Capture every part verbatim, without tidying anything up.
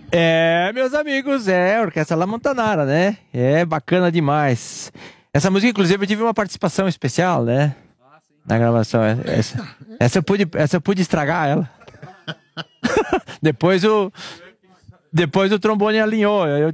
É, meus amigos, é a Orquestra La Montanara, né? É bacana demais. Essa música, inclusive, eu tive uma participação especial, né? Na gravação. Essa, essa, eu, pude, essa eu pude estragar ela. Depois o, depois o trombone alinhou. Eu...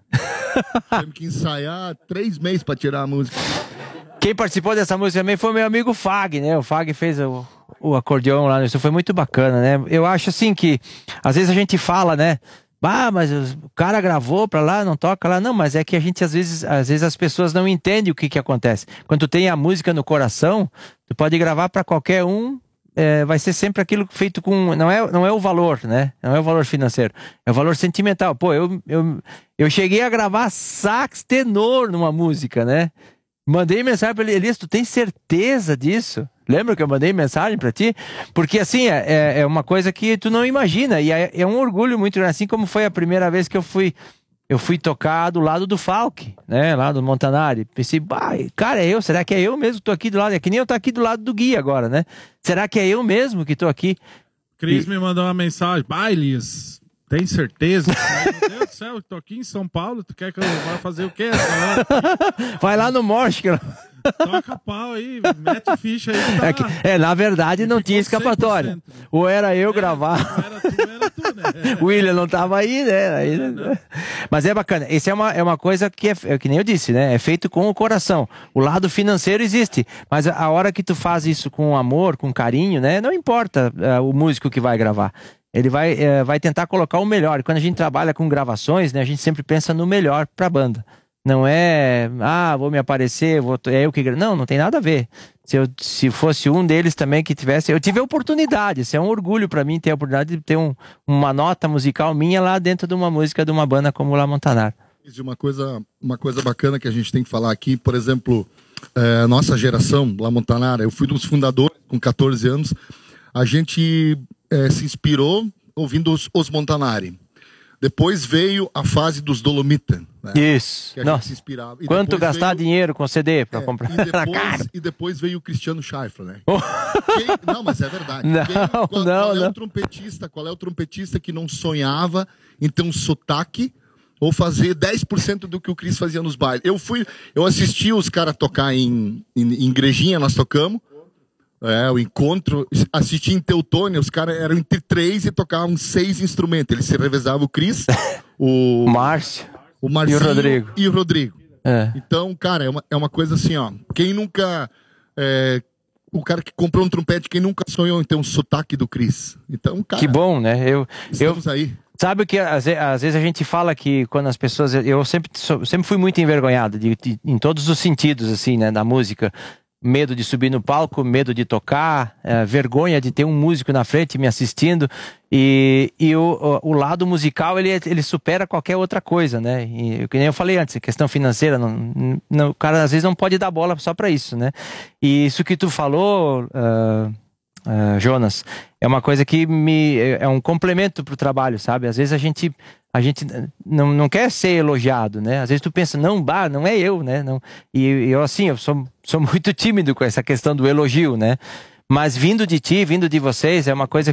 Temos que ensaiar três meses para tirar a música. Quem participou dessa música também foi meu amigo Fag, né? O Fag fez o, o acordeão lá. Isso foi muito bacana, né? Eu acho assim que, às vezes a gente fala, né? Ah, mas o cara gravou pra lá, não toca lá. Não, mas é que a gente, às vezes, às vezes as pessoas não entendem o que que acontece. Quando tu tem a música no coração, tu pode gravar pra qualquer um, é, vai ser sempre aquilo feito com... Não é, não é o valor, né? Não é o valor financeiro. É o valor sentimental. Pô, eu, eu, eu cheguei a gravar sax tenor numa música, né? Mandei mensagem pra ele, Elias, tu tem certeza disso? Lembra que eu mandei mensagem pra ti? Porque assim, é, é uma coisa que tu não imagina, e é, é um orgulho muito grande, assim como foi a primeira vez que eu fui eu fui tocar do lado do Falck, né, lá do Montanari. Pensei, bah, cara, é eu? Será que é eu mesmo que tô aqui do lado? É que nem eu tô aqui do lado do Gui agora, né? Será que é eu mesmo que tô aqui? Cris e... me mandou uma mensagem, bah, Elias, tem certeza? Meu Deus do céu, eu tô aqui em São Paulo, tu quer que eu vá fazer o quê? Vai lá no Morte, que eu... Toca pau aí, mete ficha aí. Tá... É, que, é, na verdade não tinha escapatória. Cem por cento. Ou era eu é, gravar. Era tu, era tu, né? O William não tava aí, né? Aí, é, mas é bacana. Isso é uma, é uma coisa que é, é que nem eu disse, né? É feito com o coração. O lado financeiro existe. Mas a, a hora que tu faz isso com amor, com carinho, né? Não importa uh, o músico que vai gravar. Ele vai, uh, vai tentar colocar o melhor. E quando a gente trabalha com gravações, né? A gente sempre pensa no melhor pra banda. Não é, ah, vou me aparecer, vou, é eu que... Não, não tem nada a ver. Se, eu, se fosse um deles também que tivesse... Eu tive a oportunidade, isso é um orgulho pra mim ter a oportunidade de ter um, uma nota musical minha lá dentro de uma música de uma banda como La Montanara. Uma coisa, uma coisa bacana que a gente tem que falar aqui, por exemplo, é, nossa geração, La Montanara, eu fui dos fundadores com quatorze anos, a gente é, se inspirou ouvindo os, os Montanari. Depois veio a fase dos Dolomita. Né? Isso. Nossa. Quanto gastar veio... dinheiro com C D para é, comprar? E depois, e depois veio o Cristiano Scheifler, né? Oh. Quem... Não, mas é verdade. Não, Quem... qual, não, qual é não. o trompetista? Qual é o trompetista que não sonhava em ter um sotaque ou fazer dez por cento do que o Chris fazia nos bailes? Eu fui, eu assisti os caras tocar em, em, em igrejinha, nós tocamos. É, o encontro, assisti em Teutônia, os caras eram entre três e tocavam seis instrumentos. Eles se revezavam, o Chris, o Márcio, o Marcinho e o Rodrigo. E o Rodrigo. É. Então, cara, é uma, é uma coisa assim, ó. Quem nunca... É, o cara que comprou um trompete, quem nunca sonhou em ter um sotaque do Chris? Então, cara... Que bom, né? Eu, estamos eu, aí. Sabe o que às, às vezes a gente fala que quando as pessoas... Eu sempre, sempre fui muito envergonhado, de, de, em todos os sentidos, assim, né, da música. Medo de subir no palco, medo de tocar, é, vergonha de ter um músico na frente me assistindo. E, e o, o, o lado musical, ele, ele supera qualquer outra coisa, né? E, que nem eu falei antes, questão financeira, não, não, o cara às vezes não pode dar bola só pra isso, né? E isso que tu falou, uh, uh, Jonas, é uma coisa que me, é um complemento pro trabalho, sabe? Às vezes a gente... A gente não, não quer ser elogiado, né? Às vezes tu pensa, não, bah, não é eu, né? Não... E eu, assim, eu sou, sou muito tímido com essa questão do elogio, né? Mas vindo de ti, vindo de vocês, é uma coisa